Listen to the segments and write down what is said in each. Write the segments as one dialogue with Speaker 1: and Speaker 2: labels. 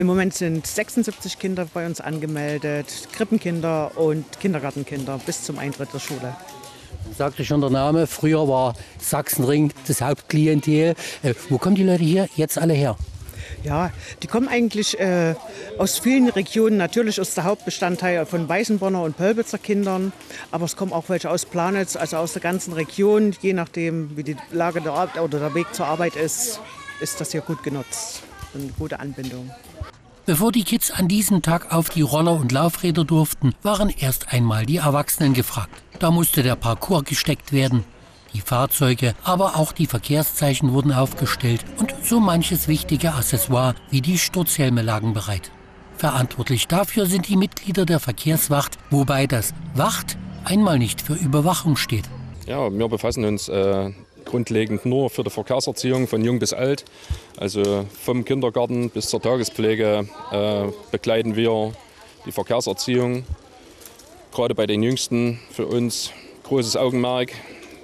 Speaker 1: Im Moment sind 76 Kinder bei uns angemeldet, Krippenkinder und Kindergartenkinder bis zum Eintritt der Schule.
Speaker 2: Sagte schon der Name, früher war Sachsenring das Hauptklientel. Wo kommen die Leute hier jetzt alle her?
Speaker 1: Ja, die kommen eigentlich aus vielen Regionen, natürlich aus der Hauptbestandteil von Weißenborner und Pölbitzer Kindern, aber es kommen auch welche aus Planitz, also aus der ganzen Region. Je nachdem, wie die Lage der Arbeit oder der Weg zur Arbeit ist das hier gut genutzt. Eine gute Anbindung.
Speaker 2: Bevor die Kids an diesem Tag auf die Roller und Laufräder durften, waren erst einmal die Erwachsenen gefragt. Da musste der Parcours gesteckt werden. Die Fahrzeuge, aber auch die Verkehrszeichen wurden aufgestellt und so manches wichtige Accessoire wie die Sturzhelme lagen bereit. Verantwortlich dafür sind die Mitglieder der Verkehrswacht, wobei das Wacht einmal nicht für Überwachung steht.
Speaker 3: Ja, wir befassen uns grundlegend nur für die Verkehrserziehung von jung bis alt. Also vom Kindergarten bis zur Tagespflege begleiten wir die Verkehrserziehung. Gerade bei den Jüngsten für uns großes Augenmerk.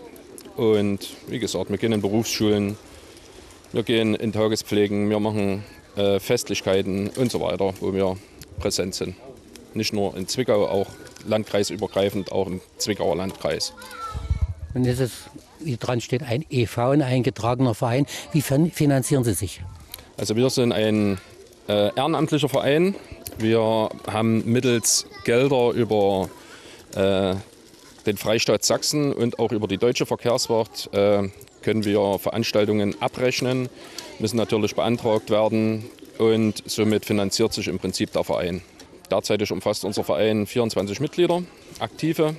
Speaker 3: Und wie gesagt, wir gehen in Berufsschulen, wir gehen in Tagespflegen, wir machen Festlichkeiten und so weiter, wo wir präsent sind. Nicht nur in Zwickau, auch landkreisübergreifend, auch im Zwickauer Landkreis.
Speaker 2: Und jetzt ist, wie dran steht, ein e.V., ein eingetragener Verein. Wie finanzieren Sie sich?
Speaker 3: Also wir sind ein ehrenamtlicher Verein. Wir haben mittels Gelder über den Freistaat Sachsen und auch über die Deutsche Verkehrswacht können wir Veranstaltungen abrechnen, müssen natürlich beantragt werden und somit finanziert sich im Prinzip der Verein. Derzeit umfasst unser Verein 24 Mitglieder, aktive.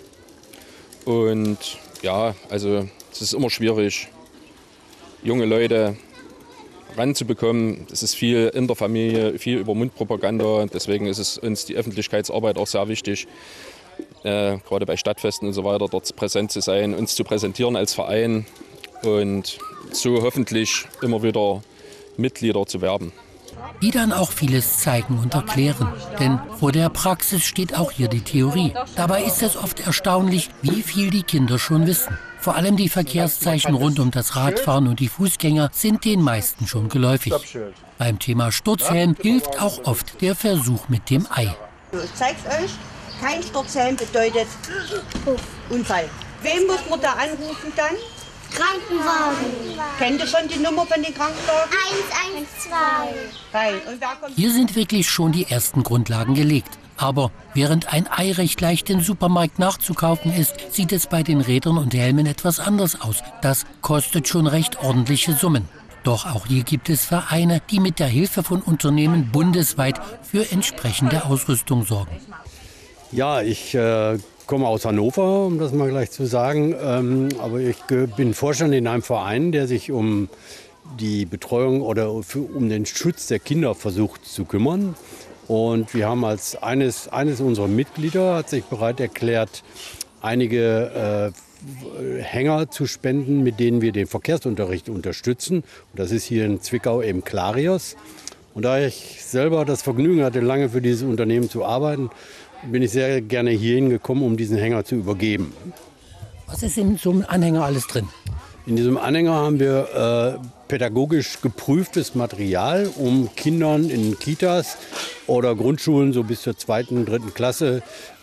Speaker 3: Und ja, also es ist immer schwierig, junge Leute ranzubekommen. Es ist viel in der Familie, viel über Mundpropaganda. Deswegen ist es uns die Öffentlichkeitsarbeit auch sehr wichtig, gerade bei Stadtfesten und so weiter, dort präsent zu sein, uns zu präsentieren als Verein und so hoffentlich immer wieder Mitglieder zu werben.
Speaker 2: Die dann auch vieles zeigen und erklären. Denn vor der Praxis steht auch hier die Theorie. Dabei ist es oft erstaunlich, wie viel die Kinder schon wissen. Vor allem die Verkehrszeichen rund um das Radfahren und die Fußgänger sind den meisten schon geläufig. Beim Thema Sturzhelm hilft auch oft der Versuch mit dem Ei.
Speaker 4: Ich zeig's euch. Kein Sturzhelm bedeutet Unfall. Wen muss man da anrufen dann?
Speaker 5: Krankenwagen.
Speaker 4: Kennt ihr schon die Nummer von den Krankenwagen?
Speaker 5: 112.
Speaker 2: Hier sind wirklich schon die ersten Grundlagen gelegt. Aber während ein Ei recht leicht im Supermarkt nachzukaufen ist, sieht es bei den Rädern und Helmen etwas anders aus. Das kostet schon recht ordentliche Summen. Doch auch hier gibt es Vereine, die mit der Hilfe von Unternehmen bundesweit für entsprechende Ausrüstung sorgen.
Speaker 6: Ja, ich komme aus Hannover, um das mal gleich zu sagen. Aber ich bin Vorstand in einem Verein, der sich um die Betreuung oder um den Schutz der Kinder versucht zu kümmern. Und wir haben als eines unserer Mitglieder hat sich bereit erklärt, einige Hänger zu spenden, mit denen wir den Verkehrsunterricht unterstützen. Und das ist hier in Zwickau eben Clarios. Und da ich selber das Vergnügen hatte, lange für dieses Unternehmen zu arbeiten, bin ich sehr gerne hierhin gekommen, um diesen Hänger zu übergeben.
Speaker 2: Was ist in so einem Anhänger alles drin?
Speaker 6: In diesem Anhänger haben wir pädagogisch geprüftes Material, um Kindern in Kitas oder Grundschulen so bis zur 2., 3. Klasse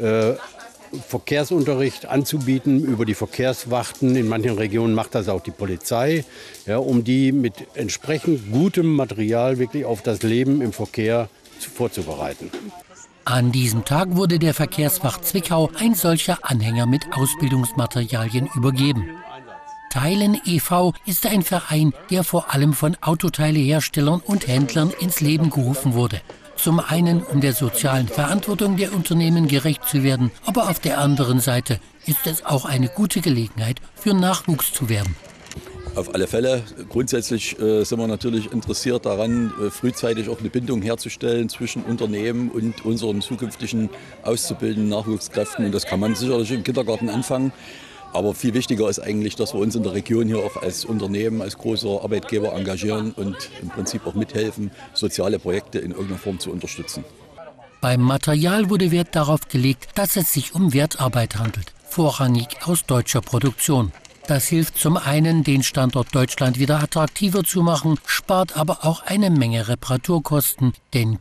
Speaker 6: Verkehrsunterricht anzubieten über die Verkehrswachten. In manchen Regionen macht das auch die Polizei, ja, um die mit entsprechend gutem Material wirklich auf das Leben im Verkehr vorzubereiten.
Speaker 2: An diesem Tag wurde der Verkehrswacht Zwickau ein solcher Anhänger mit Ausbildungsmaterialien übergeben. Teilen e.V. ist ein Verein, der vor allem von Autoteileherstellern und Händlern ins Leben gerufen wurde. Zum einen, um der sozialen Verantwortung der Unternehmen gerecht zu werden, aber auf der anderen Seite ist es auch eine gute Gelegenheit, für Nachwuchs zu werben.
Speaker 7: Auf alle Fälle. Grundsätzlich sind wir natürlich interessiert daran, frühzeitig auch eine Bindung herzustellen zwischen Unternehmen und unseren zukünftigen auszubildenden Nachwuchskräften. Und das kann man sicherlich im Kindergarten anfangen. Aber viel wichtiger ist eigentlich, dass wir uns in der Region hier auch als Unternehmen, als großer Arbeitgeber engagieren und im Prinzip auch mithelfen, soziale Projekte in irgendeiner Form zu unterstützen.
Speaker 2: Beim Material wurde Wert darauf gelegt, dass es sich um Wertarbeit handelt, vorrangig aus deutscher Produktion. Das hilft zum einen, den Standort Deutschland wieder attraktiver zu machen, spart aber auch eine Menge Reparaturkosten. Denn